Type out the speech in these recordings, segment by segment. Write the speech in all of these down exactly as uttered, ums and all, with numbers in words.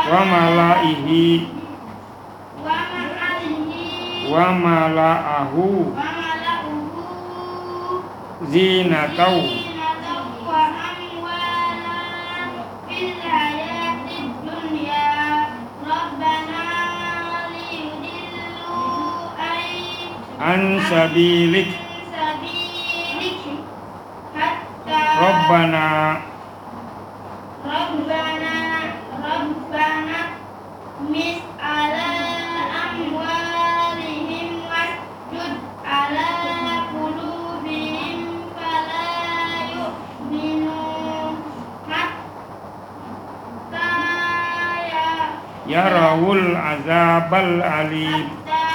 wa malaihi wa malaahu zinatau an sabilik Rabbana Rabbana Rabbana mis ala amwalihim wasjud ala qulubihim fala yu'minun hatta ya yarawul azabal alim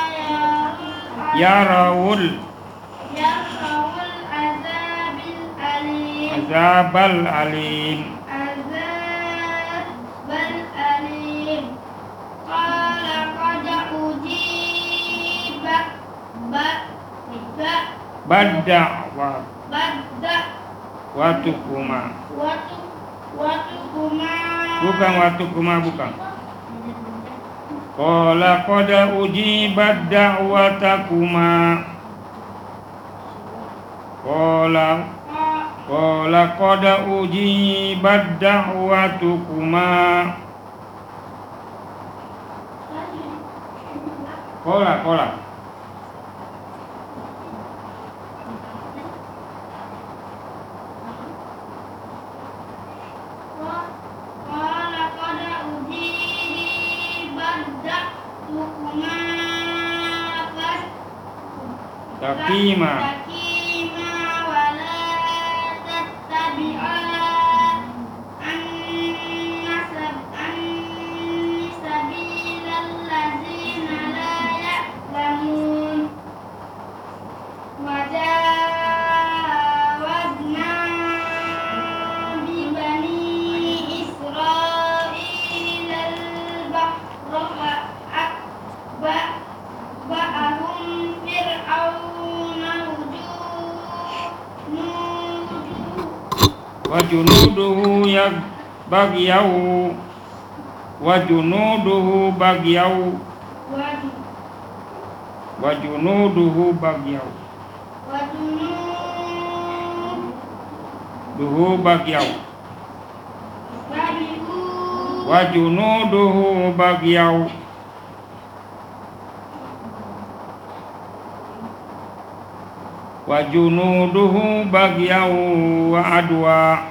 yarawul yarawul azabil alim azabal alim azabal alim qala qad ujibat ba ba badda wa badda watukuma watu watukuma bukan watukuma bukan qala qad ujibat da'watakuma qala qala qad ujibat da'watukuma qala qala qala qad ujibat da'watukuma fas taqima Takima wala tattabi'a an-nasab an-sabilal ladzina la ya'lamun wajawazna bi bani Israila al-bahra akba ba'ahum fir'auna wa junuduhu yak bagyau wa junuduhu bagyau wa junuduhu bagyau duhu bagyau wa junuduhu bagyau wa junuduhu bagyau wa adwa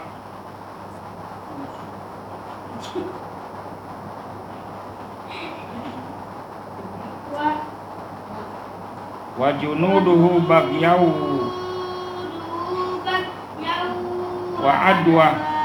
wa junuduhu bagyau wa adwa